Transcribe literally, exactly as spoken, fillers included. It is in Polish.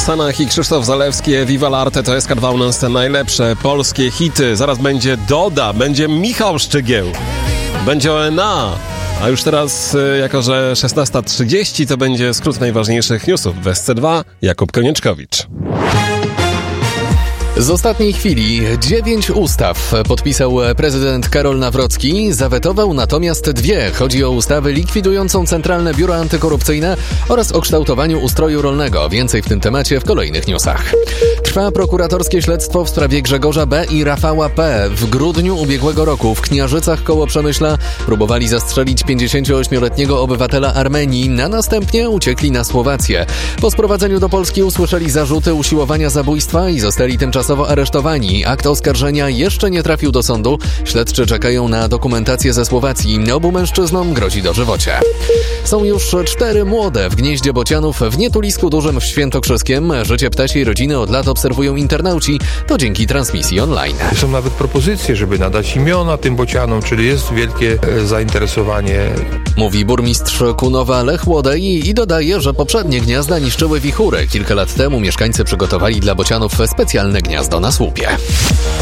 Stanach i Krzysztof Zalewski, Viva l'Arte, to jest K dwa u nas te najlepsze polskie hity. Zaraz będzie Doda, będzie Michał Szczygieł, będzie O N A. A już teraz, jako że szesnasta trzydzieści, to będzie skrót najważniejszych newsów w S C dwa. Jakub Konieczkowicz. Z ostatniej chwili dziewięć ustaw podpisał prezydent Karol Nawrocki, zawetował natomiast dwie. Chodzi o ustawę likwidującą Centralne Biuro Antykorupcyjne oraz o kształtowaniu ustroju rolnego. Więcej w tym temacie w kolejnych newsach. Trwa prokuratorskie śledztwo w sprawie Grzegorza B. i Rafała P. W grudniu ubiegłego roku w Kniarzycach koło Przemyśla próbowali zastrzelić pięćdziesięcioośmioletniego obywatela Armenii, a następnie uciekli na Słowację. Po sprowadzeniu do Polski usłyszeli zarzuty usiłowania zabójstwa i zostali tymczasowo aresztowani. Akt oskarżenia jeszcze nie trafił do sądu. Śledczy czekają na dokumentację ze Słowacji. Obu mężczyznom grozi dożywocie. Są już cztery młode w gnieździe bocianów w Nietulisku Dużym w Świętokrzyskiem. Życie ptasiej rodziny od lat obserwują internauci. To dzięki transmisji online. Są nawet propozycje, żeby nadać imiona tym bocianom, czyli jest wielkie zainteresowanie. Mówi burmistrz Kunowa Lech Łodej i dodaje, że poprzednie gniazda niszczyły wichury. Kilka lat temu mieszkańcy przygotowali dla bocianów specjalne gniazdo na słupie.